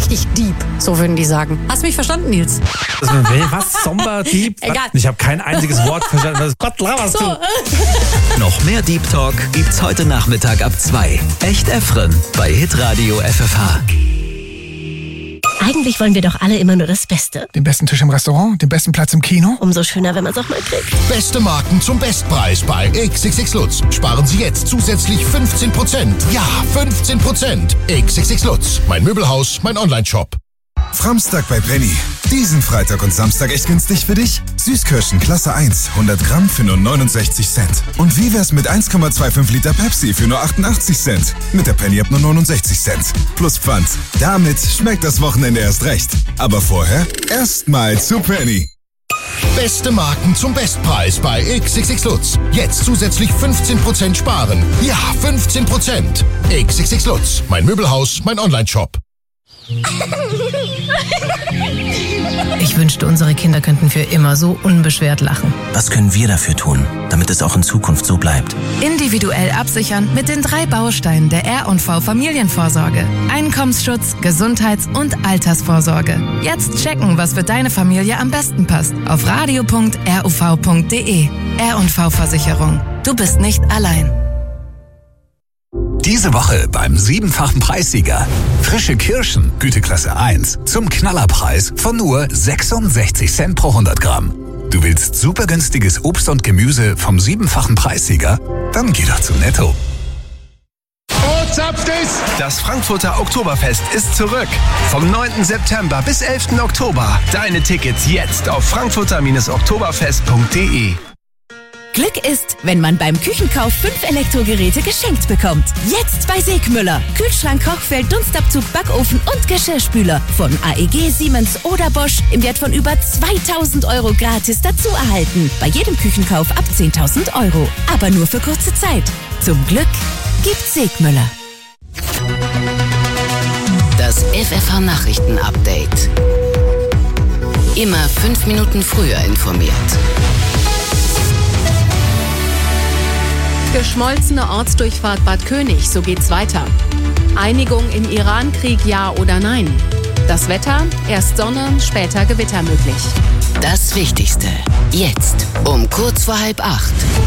richtig deep, so würden die sagen. Hast du mich verstanden, Nils? Was? Somber, Deep? Egal. Ich habe kein einziges Wort verstanden. Gott, laberst du? Noch mehr Deep Talk gibt's heute Nachmittag ab 2. Echt Efren bei Hitradio FFH. Eigentlich wollen wir doch alle immer nur das Beste. Den besten Tisch im Restaurant, den besten Platz im Kino. Umso schöner, wenn man es auch mal kriegt. Beste Marken zum Bestpreis bei XXX Lutz. Sparen Sie jetzt zusätzlich 15%. Ja, 15%. XXX Lutz. Mein Möbelhaus, mein Onlineshop. Framstag bei Penny. Diesen Freitag und Samstag echt günstig für dich? Süßkirschen Klasse 1, 100 Gramm für nur 69 Cent. Und wie wär's mit 1,25 Liter Pepsi für nur 88 Cent? Mit der Penny ab nur 69 Cent. Plus Pfand. Damit schmeckt das Wochenende erst recht. Aber vorher erstmal zu Penny. Beste Marken zum Bestpreis bei XXX Lutz. Jetzt zusätzlich 15% sparen. Ja, 15%. XXX Lutz. Mein Möbelhaus, mein Onlineshop. Ich wünschte, unsere Kinder könnten für immer so unbeschwert lachen. Was können wir dafür tun, damit es auch in Zukunft so bleibt? Individuell absichern mit den 3 Bausteinen der R&V Familienvorsorge. Einkommensschutz, Gesundheits- und Altersvorsorge. Jetzt checken, was für deine Familie am besten passt. Auf radio.ruv.de. R&V Versicherung. Du bist nicht allein. Diese Woche beim 7-fachen Preissieger. Frische Kirschen, Güteklasse 1, zum Knallerpreis von nur 66 Cent pro 100 Gramm. Du willst super günstiges Obst und Gemüse vom 7-fachen Preissieger? Dann geh doch zu Netto. Das Frankfurter Oktoberfest ist zurück. Vom 9. September bis 11. Oktober. Deine Tickets jetzt auf frankfurter-oktoberfest.de. Glück ist, wenn man beim Küchenkauf 5 Elektrogeräte geschenkt bekommt. Jetzt bei Segmüller. Kühlschrank, Kochfeld, Dunstabzug, Backofen und Geschirrspüler. Von AEG, Siemens oder Bosch im Wert von über 2.000 € gratis dazu erhalten. Bei jedem Küchenkauf ab 10.000 €. Aber nur für kurze Zeit. Zum Glück gibt's Segmüller. Das FFH Nachrichten Update. Immer 5 Minuten früher informiert. Geschmolzene Ortsdurchfahrt Bad König, so geht's weiter. Einigung im Iran-Krieg, ja oder nein? Das Wetter, erst Sonne, später Gewitter möglich. Das Wichtigste, jetzt um kurz vor 7:30.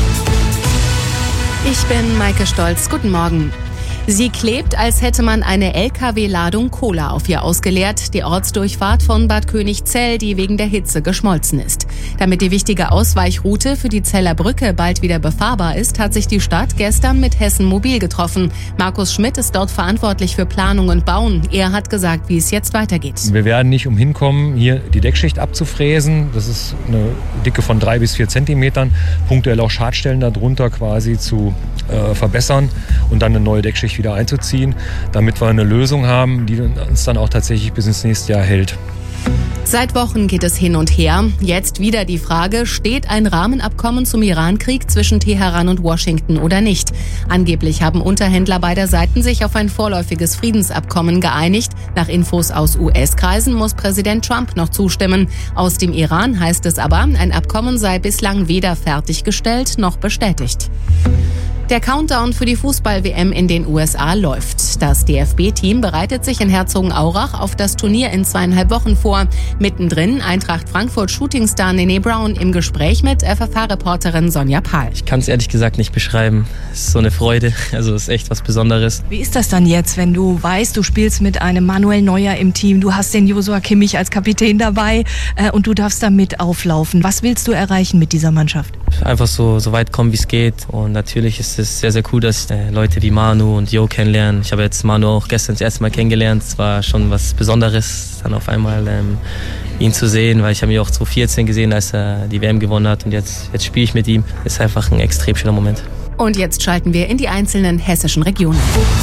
Ich bin Maike Stolz, guten Morgen. Sie klebt, als hätte man eine LKW-Ladung Cola auf ihr ausgeleert. Die Ortsdurchfahrt von Bad Königzell, die wegen der Hitze geschmolzen ist. Damit die wichtige Ausweichroute für die Zeller Brücke bald wieder befahrbar ist, hat sich die Stadt gestern mit Hessen Mobil getroffen. Markus Schmidt ist dort verantwortlich für Planung und Bauen. Er hat gesagt, wie es jetzt weitergeht. Wir werden nicht umhin kommen, hier die Deckschicht abzufräsen. Das ist eine Dicke von 3 bis 4 Zentimetern. Punktuell auch Schadstellen darunter quasi zu verbessern und dann eine neue Deckschicht wieder einzuziehen, damit wir eine Lösung haben, die uns dann auch tatsächlich bis ins nächste Jahr hält. Seit Wochen geht es hin und her. Jetzt wieder die Frage, steht ein Rahmenabkommen zum Iran-Krieg zwischen Teheran und Washington oder nicht? Angeblich haben Unterhändler beider Seiten sich auf ein vorläufiges Friedensabkommen geeinigt. Nach Infos aus US-Kreisen muss Präsident Trump noch zustimmen. Aus dem Iran heißt es aber, ein Abkommen sei bislang weder fertiggestellt noch bestätigt. Der Countdown für die Fußball-WM in den USA läuft. Das DFB-Team bereitet sich in Herzogenaurach auf das Turnier in 2,5 Wochen vor. Mittendrin Eintracht Frankfurt Shootingstar Nene Brown im Gespräch mit FFH-Reporterin Sonja Pahl. Ich kann es ehrlich gesagt nicht beschreiben. Es ist so eine Freude, also es ist echt was Besonderes. Wie ist das dann jetzt, wenn du weißt, du spielst mit einem Manuel Neuer im Team, du hast den Joshua Kimmich als Kapitän dabei und du darfst da mit auflaufen. Was willst du erreichen mit dieser Mannschaft? Einfach so weit kommen, wie es geht. Und natürlich ist es sehr, sehr cool, dass ich Leute wie Manu und Jo kennenlerne. Ich habe jetzt Manu auch gestern das erste Mal kennengelernt. Es war schon was Besonderes, dann auf einmal ihn zu sehen, weil ich habe ihn auch 2014 gesehen, als er die WM gewonnen hat. Und jetzt spiele ich mit ihm. Das ist einfach ein extrem schöner Moment. Und jetzt schalten wir in die einzelnen hessischen Regionen.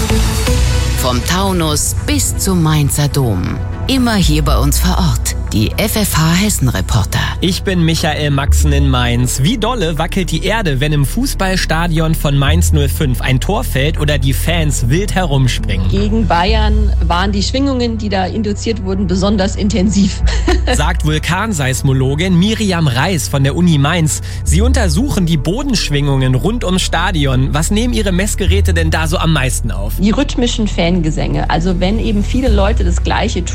Vom Taunus bis zum Mainzer Dom. Immer hier bei uns vor Ort. Die FFH Hessen-Reporter. Ich bin Michael Maxen in Mainz. Wie dolle wackelt die Erde, wenn im Fußballstadion von Mainz 05 ein Tor fällt oder die Fans wild herumspringen? Gegen Bayern waren die Schwingungen, die da induziert wurden, besonders intensiv. Sagt Vulkanseismologin Miriam Reis von der Uni Mainz. Sie untersuchen die Bodenschwingungen rund ums Stadion. Was nehmen Ihre Messgeräte denn da so am meisten auf? Die rhythmischen Fangesänge. Also wenn eben viele Leute das Gleiche tun,